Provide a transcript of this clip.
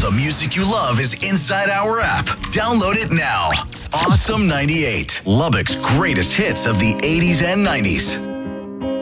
the music you love is inside our app. Download it now. Awesome 98, Lubbock's greatest hits of the 80s and 90s.